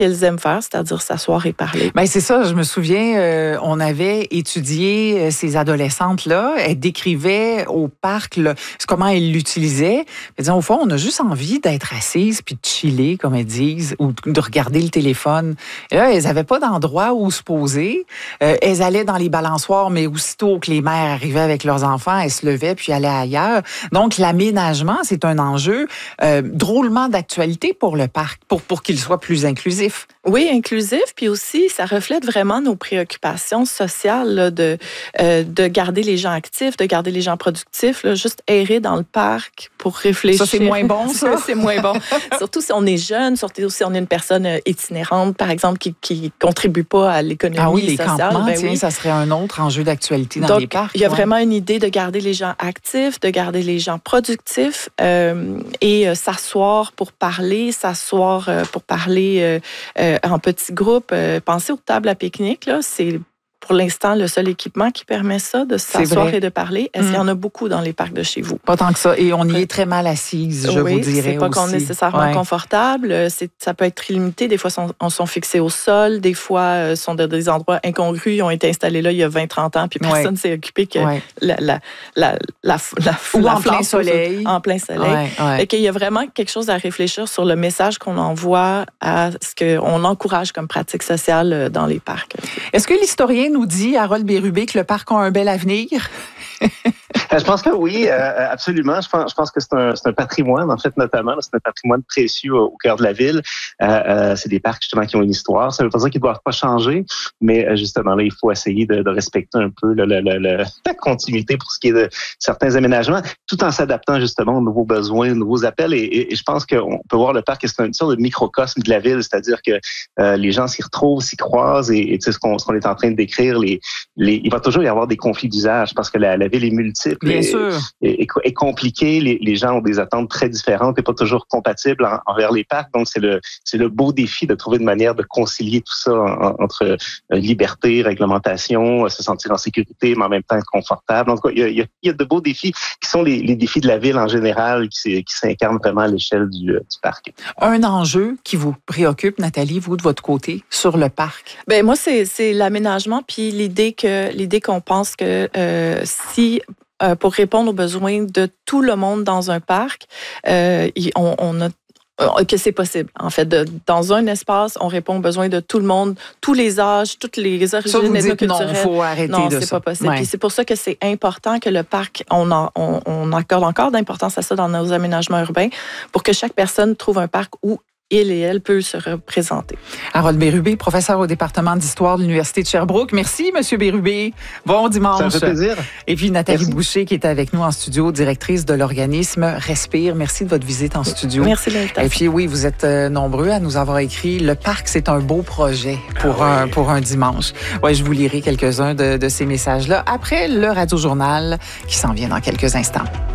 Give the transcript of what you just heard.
qu'elles aiment faire, c'est-à-dire s'asseoir et parler. Bien, c'est ça, je me souviens, on avait étudié ces adolescentes-là. Elles décrivaient au parc comment elles l'utilisaient. Elles disaient, au fond, on a juste envie d'être assises puis de chiller, comme elles disent, ou de regarder le téléphone. Et là, elles n'avaient pas d'endroit où se poser. Elles allaient dans les balançoires, mais aussitôt que les mères arrivaient avec leurs enfants, elles se levaient puis allaient ailleurs. Donc, l'aménagement, c'est un enjeu drôlement d'actualité pour le parc, pour qu'il soit plus inclusif. Oui, inclusif, puis aussi, ça reflète vraiment nos préoccupations sociales là, de garder les gens actifs, de garder les gens productifs, là, juste errer dans le parc pour réfléchir. Ça, c'est moins bon, ça? C'est moins bon. Surtout si on est jeune, surtout si on est une personne itinérante, par exemple, qui contribue pas à l'économie les sociale. Campements, Ben tiens, oui. ça serait un autre enjeu d'actualité dans les parcs. Il y a vraiment une idée de garder les gens actifs, de garder les gens productifs et s'asseoir pour parler, en petits groupes. Pensez aux tables à pique-nique, là, c'est pour l'instant le seul équipement qui permet ça, de s'asseoir et de parler. Est-ce qu'il y en a beaucoup dans les parcs de chez vous? Pas tant que ça. Et on y est très mal assise, je vous dirais c'est pas aussi. nécessairement confortable. Ça peut être très limité. Des fois, on sont fixés au sol. Des fois, sont dans des endroits incongrus. Ils ont été installés là il y a 20-30 ans, puis personne s'est occupé que la ou en plein soleil. En plein soleil. Fait qu'il y a vraiment quelque chose à réfléchir sur le message qu'on envoie à ce qu'on encourage comme pratique sociale dans les parcs. Est-ce que l'historien nous dit, Harold Bérubé, que le parc a un bel avenir? Je pense que oui, absolument. Je pense que c'est un patrimoine, en fait, notamment. C'est un patrimoine précieux au cœur de la ville. C'est des parcs, justement, qui ont une histoire. Ça veut pas dire qu'ils ne doivent pas changer, mais justement, là, il faut essayer de respecter un peu la continuité pour ce qui est de certains aménagements, tout en s'adaptant, justement, aux nouveaux besoins, aux nouveaux appels. Et je pense qu'on peut voir le parc, c'est une sorte de microcosme de la ville, c'est-à-dire que les gens s'y retrouvent, s'y croisent, et tu sais, ce qu'on est en train de décrire, il va toujours y avoir des conflits d'usage parce que la ville est multiple. Bien sûr. Est compliqué. Les gens ont des attentes très différentes et pas toujours compatibles envers les parcs. Donc, c'est le beau défi de trouver une manière de concilier tout ça entre liberté, réglementation, se sentir en sécurité, mais en même temps être confortable. Donc, il y a de beaux défis qui sont les défis de la ville en général qui s'incarnent vraiment à l'échelle du parc. Un enjeu qui vous préoccupe, Nathalie, vous, de votre côté, sur le parc? Ben moi, c'est l'aménagement puis l'idée qu'on pense que si pour répondre aux besoins de tout le monde dans un parc, on a que c'est possible. En fait, dans un espace, on répond aux besoins de tout le monde, tous les âges, toutes les origines ethnoculturelles. Non, il faut arrêter de ça. Non, c'est pas possible. Ouais. Puis c'est pour ça que c'est important que le parc, on accorde encore d'importance à ça dans nos aménagements urbains pour que chaque personne trouve un parc où il et elle peut se représenter. Harold Bérubé, professeur au département d'histoire de l'Université de Sherbrooke. Merci, Monsieur Bérubé. Bon dimanche. Ça me fait plaisir. Et puis Nathalie Boucher, qui est avec nous en studio, directrice de l'organisme Respire. Merci de votre visite en studio. Merci de l'invitation. Et puis oui, vous êtes nombreux à nous avoir écrit. Le parc, c'est un beau projet pour un dimanche. Ouais, je vous lirai quelques-uns de ces messages-là après le Radio-Journal qui s'en vient dans quelques instants.